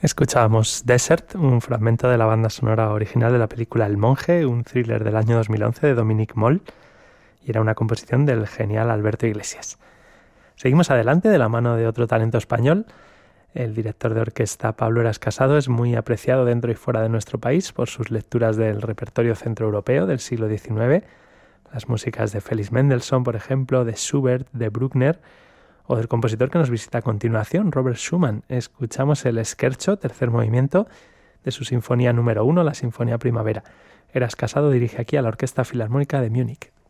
Escuchábamos Desert, un fragmento de la banda sonora original de la película El Monje, un thriller del año 2011 de Dominique Moll, y era una composición del genial Alberto Iglesias. Seguimos adelante de la mano de otro talento español. El director de orquesta Pablo Eras Casado es muy apreciado dentro y fuera de nuestro país por sus lecturas del repertorio centroeuropeo del siglo XIX, las músicas de Félix Mendelssohn, por ejemplo, de Schubert, de Bruckner, o del compositor que nos visita a continuación, Robert Schumann. Escuchamos el Scherzo, tercer movimiento, de su Sinfonía número 1, la Sinfonía Primavera. Eras Casado dirige aquí a la Orquesta Filarmónica de Múnich.